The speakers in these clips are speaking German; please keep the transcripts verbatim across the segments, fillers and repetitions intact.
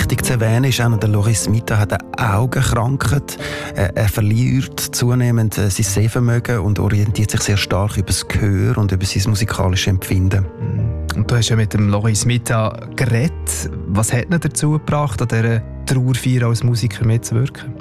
wichtig zu erwähnen ist auch noch, der Loris Mita hat eine Augenkrankheit. Er, er verliert zunehmend sein Sehvermögen und orientiert sich sehr stark über das Gehör und über sein musikalisches Empfinden. Und du hast ja mit dem Loris Mita geredet. Was hat ihn dazu gebracht, an dieser Trauerfeier als Musiker mitzuwirken?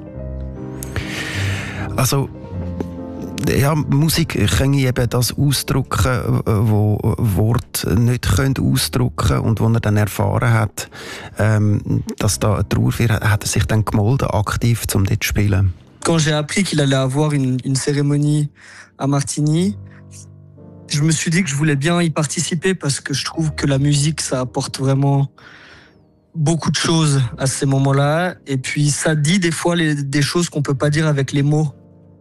Also, ja, Musik kann eben das ausdrücken, was Worte nicht ausdrücken können und wo er dann erfahren hat, ähm, dass da eine Trauerfeier hat, hat er sich dann gemolden, aktiv, um dort zu spielen. Quand j'ai appris qu'il allait avoir une, une cérémonie à Martigny, je me suis dit que je voulais bien y participer parce que je trouve que la musique, ça apporte vraiment beaucoup de choses à ces moments-là. Et puis, ça dit des fois les, des choses qu'on peut pas dire avec les mots.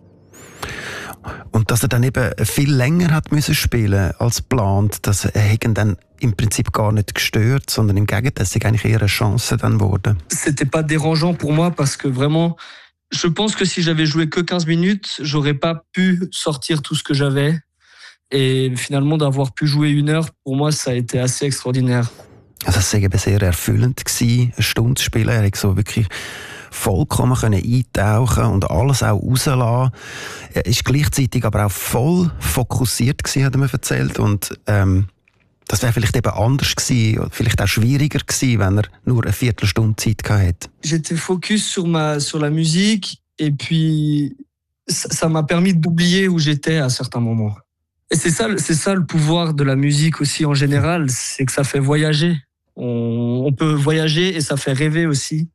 Und dass er dann eben viel länger hat müssen spielen als geplant, das hat ihn dann im Prinzip gar nicht gestört, sondern im Gegenteil, es ist eigentlich eher eine Chance dann geworden. C'était pas dérangeant pour moi parce que vraiment, je pense que si j'avais joué que quinze minutes, j'aurais pas pu sortir tout ce que j'avais. Et finalement, d'avoir pu jouer une heure, pour moi, ça a été assez extraordinaire. Also es war eben sehr erfüllend gewesen, eine Stunde zu spielen. Er hat so wirklich vollkommen können eintauchen und alles auch rauslassen. Er ist gleichzeitig aber auch voll fokussiert gewesen, hat er mir erzählt. Und ähm, das wäre vielleicht eben anders gewesen, vielleicht auch schwieriger gewesen, wenn er nur eine Viertelstunde Zeit gehabt hätte. J'étais focus sur ma sur la musique et puis ça, ça m'a permis d'oublier où j'étais à certains moments. Et c'est ça, c'est ça le pouvoir de la musique aussi en général, c'est que ça fait voyager. On, on peut voyager et ça fait rêver aussi.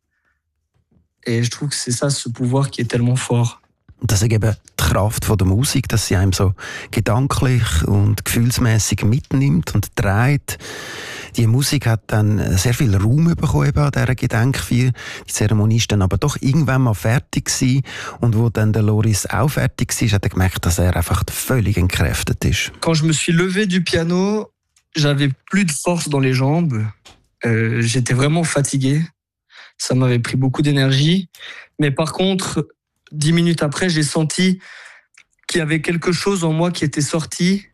Et je trouve que c'est ça, ce pouvoir qui est tellement fort. Das ist eben die Kraft von der Musik, dass sie einem so gedanklich und gefühlsmäßig mitnimmt und trägt. Die Musik hat dann sehr viel Raum bekommen eben an dieser Gedenkfeier. Die Zeremonie ist dann aber doch irgendwann mal fertig gewesen. Und wo dann der Loris auch fertig war, hat er gemerkt, dass er einfach völlig entkräftet ist. Quand je me suis levé du piano, j'avais plus de force dans les jambes. Euh, j'étais vraiment fatigué. Ça m'avait pris beaucoup d'énergie. Mais par contre, dix minutes après, j'ai senti qu'il y avait quelque chose en moi qui était sorti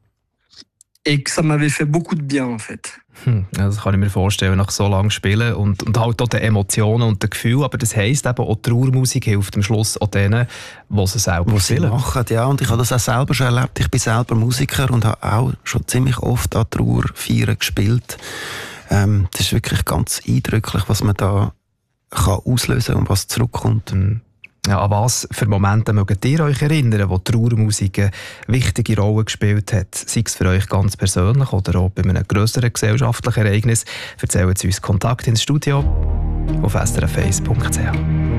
et que ça m'avait fait beaucoup de bien, en fait. Hm, das kann ich mir vorstellen, nach so lange spielen und, und halt auch die Emotionen und die Gefühle. Aber das heisst eben, auch die Trauermusik hilft am Schluss auch denen, die sie selber was sie machen. Ja, und ich habe das auch selber schon erlebt. Ich bin selber Musiker und habe auch schon ziemlich oft an Trauerfeiern gespielt. Ähm, das ist wirklich ganz eindrücklich, was man da kann auslösen und was zurückkommt. Ja, an was für Momente mögt ihr euch erinnern, wo die Trauermusik eine wichtige Rolle gespielt hat? Sei es für euch ganz persönlich oder auch bei einem grösseren gesellschaftlichen Ereignis. Erzählen Sie uns Kontakt ins Studio auf s r f eins punkt c h.